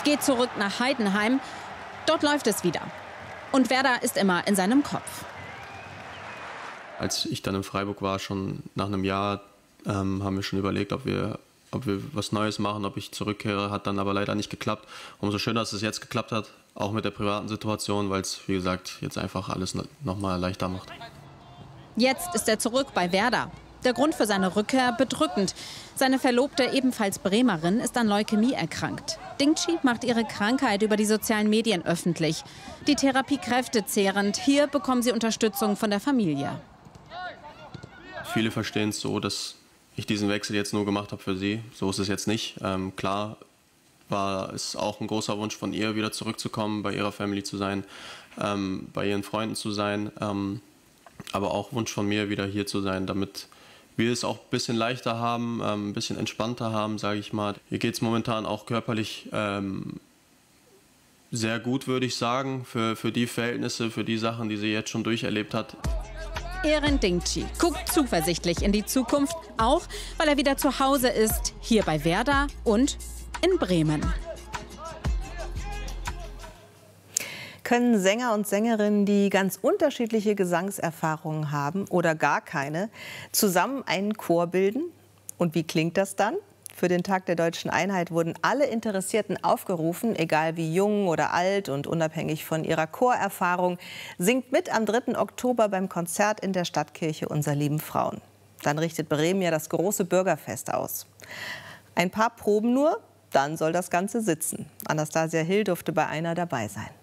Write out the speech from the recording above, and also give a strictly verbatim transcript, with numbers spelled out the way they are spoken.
geht zurück nach Heidenheim. Dort läuft es wieder. Und Werder ist immer in seinem Kopf. Als ich dann in Freiburg war, schon nach einem Jahr, ähm, haben wir schon überlegt, ob wir, ob wir was Neues machen, ob ich zurückkehre. Hat dann aber leider nicht geklappt. Umso schöner, dass es jetzt geklappt hat, auch mit der privaten Situation, weil es, wie gesagt, jetzt einfach alles noch mal leichter macht. Jetzt ist er zurück bei Werder. Der Grund für seine Rückkehr bedrückend. Seine Verlobte, ebenfalls Bremerin, ist an Leukämie erkrankt. Dingchi macht ihre Krankheit über die sozialen Medien öffentlich. Die Therapie kräftezehrend. Hier bekommen sie Unterstützung von der Familie. Viele verstehen es so, dass ich diesen Wechsel jetzt nur gemacht habe für sie. So ist es jetzt nicht. Ähm, klar war es auch ein großer Wunsch von ihr, wieder zurückzukommen, bei ihrer Family zu sein, ähm, bei ihren Freunden zu sein. Ähm, aber auch Wunsch von mir, wieder hier zu sein, damit wir es auch ein bisschen leichter haben, ähm, ein bisschen entspannter haben, sage ich mal. Ihr geht es momentan auch körperlich ähm, sehr gut, würde ich sagen, für, für die Verhältnisse, für die Sachen, die sie jetzt schon durcherlebt hat. Eren Dingchi guckt zuversichtlich in die Zukunft, auch weil er wieder zu Hause ist, hier bei Werder und in Bremen. Können Sänger und Sängerinnen, die ganz unterschiedliche Gesangserfahrungen haben oder gar keine, zusammen einen Chor bilden? Und wie klingt das dann? Für den Tag der Deutschen Einheit wurden alle Interessierten aufgerufen, egal wie jung oder alt und unabhängig von ihrer Chorerfahrung. Singt mit am dritten Oktober beim Konzert in der Stadtkirche Unser lieben Frauen. Dann richtet Bremen ja das große Bürgerfest aus. Ein paar Proben nur, dann soll das Ganze sitzen. Anastasia Hill durfte bei einer dabei sein.